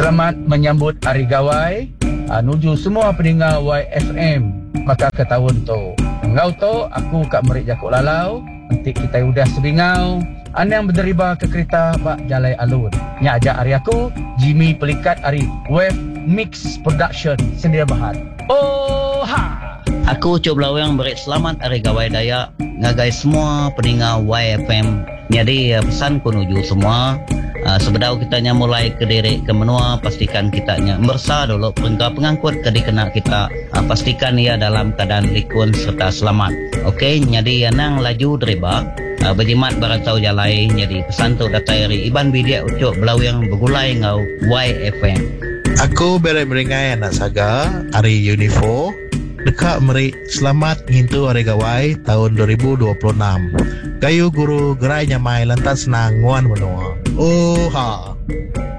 Selamat menyambut Hari Gawai. Nuju semua pendengar YFM. Maka ke tahun tu ngau tu aku kat merik jakuk lalau. Nanti kita udah sebingau. Anang berderiba ke kereta bak jalai alun. Nya ajak hari aku Jimmy Pelikat hari Wave Mix Production Sendiri Bahat. Oh ha. Aku Cuk Belawang beri selamat Hari Gawai Dayak ngagai semua pendengar YFM. Jadi pesan ku nuju semua. Sebedau kitanya mulai ke diri ke menua, pastikan kitanya bersa dulu perintah pengangkut ke dikena kita, pastikan ia dalam keadaan rikun serta selamat. Okey, jadi nang laju deriba berjimat barantau jalai. Jadi pesan tu datang dari Iban Bidia Ucuk Belawang bergulai ngau YFM. Aku beri meringai anak saga hari Unifo dekat meri selamat ngintu Hari Gawai tahun 2026. Gayu guru gerai nyamai lantas nanguan menua. Oh ha.